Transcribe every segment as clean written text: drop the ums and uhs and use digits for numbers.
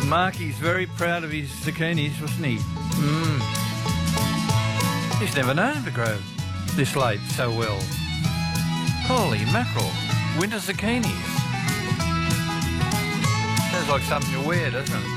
Marky's very proud of his zucchinis, wasn't he? He's never known to grow this late so well. Holy mackerel. Winter zucchinis. Sounds like something you wear, doesn't it?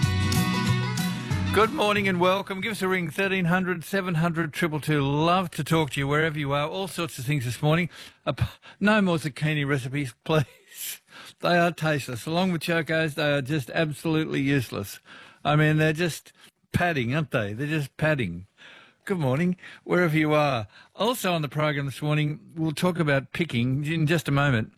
Good morning and welcome. Give us a ring, 1300 700 222. Love to talk to you wherever you are. All sorts of things this morning. No more zucchini recipes, please. They are tasteless. Along with chocos, they are just absolutely useless. I mean, they're just padding, aren't they? They're just padding. Good morning, wherever you are. Also on the program this morning, we'll talk about picking in just a moment.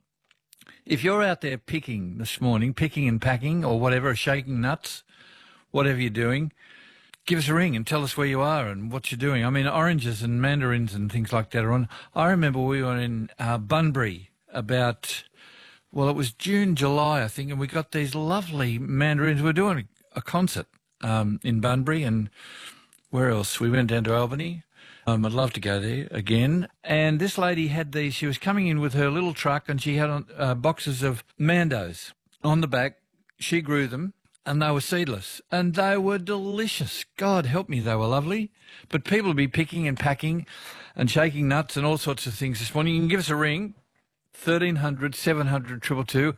If you're out there picking this morning, picking and packing or whatever, shaking nuts, whatever you're doing, give us a ring and tell us where you are and what you're doing. I mean, oranges and mandarins and things like that are on. I remember we were in Bunbury about, well, it was June, July, I think, and we got these lovely mandarins. We were doing a concert in Bunbury, and where else? We went down to Albany. I'd love to go there again. And this lady had these. She was coming in with her little truck, and she had boxes of mandos on the back. She grew them, and they were seedless, and they were delicious. God help me, they were lovely. But people will be picking and packing and shaking nuts and all sorts of things this morning. You can give us a ring, 1300 700 222.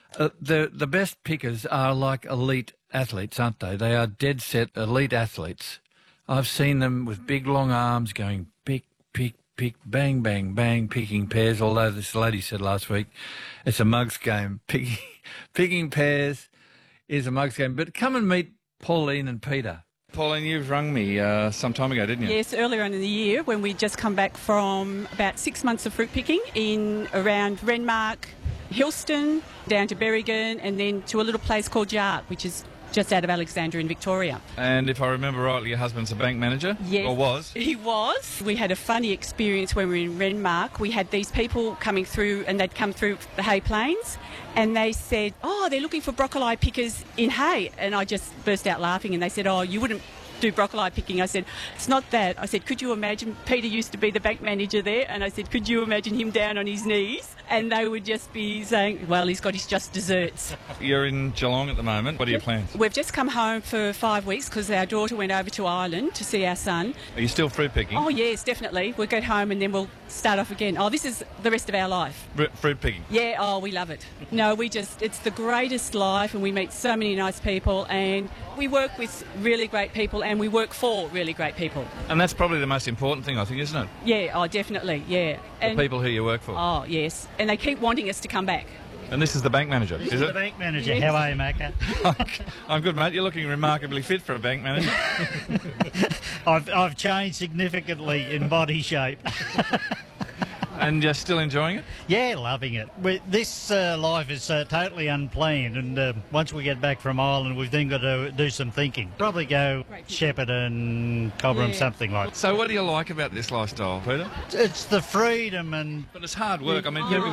The best pickers are like elite athletes, aren't they? They are dead set elite athletes. I've seen them with big long arms going pick, pick, pick, bang, bang, bang, picking pears, although this lady said last week it's a mug's game. Picking pears is a mug's game. But come and meet Pauline and Peter. Pauline, you've rung me some time ago, didn't you? Yes, earlier on in the year when we'd just come back from about 6 months of fruit picking in around Renmark, Hillston, down to Berrigan, and then to a little place called Yart, which is just out of Alexandria in Victoria. And if I remember rightly, your husband's a bank manager? Yes. Or was? He was. We had a funny experience when we were in Renmark. We had these people coming through, and they'd come through the Hay Plains, and they said, oh, they're looking for broccoli pickers in Hay. And I just burst out laughing, and they said, oh, you wouldn't do broccoli picking. I said, it's not that. I said, could you imagine, Peter used to be the bank manager there, and I said, could you imagine him down on his knees? And they would just be saying, well, he's got his just desserts. You're in Geelong at the moment. What are your plans? We've just come home for 5 weeks because our daughter went over to Ireland to see our son. Are you still fruit picking? Oh, yes, definitely. We'll get home and then we'll start off again. Oh, this is the rest of our life. Fruit picking? Yeah, oh, we love it. No, it's the greatest life, and we meet so many nice people, and we work with really great people, and we work for really great people. And that's probably the most important thing, I think, isn't it? Yeah, oh, definitely, yeah. The people who you work for. Oh, yes. And they keep wanting us to come back. And this is the bank manager, is it? The bank manager. Yes. How are you, Macca? I'm good, mate. You're looking remarkably fit for a bank manager. I've changed significantly in body shape. And you're still enjoying it? Yeah, loving it. This life is totally unplanned, and once we get back from Ireland, we've then got to do some thinking. Probably go Shepparton, Cobram, something like that. So what do you like about this lifestyle, Peter? It's the freedom and... But it's hard work. I mean,